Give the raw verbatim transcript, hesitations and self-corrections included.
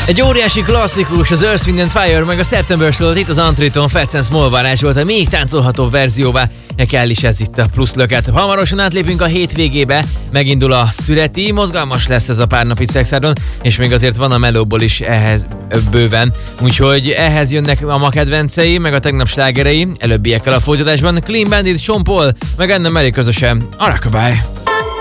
Egy óriási klasszikus, az Earth, Wind and Fire, meg a September szólt itt az Antriton, Fats and Small varázsolta még táncolható verzióvá. Kell is ez itt a plusz löket. Hamarosan átlépünk a hétvégébe, megindul a szüreti, mozgalmas lesz ez a pár nap itt Szexárdon, és még azért van a melóból is ehhez bőven. Úgyhogy ehhez jönnek a ma kedvencei, meg a tegnap slágerei, előbbiekkel a folytatásban Clean Bandit, Sean Paul, meg Anna Mary közösen a Rockabye.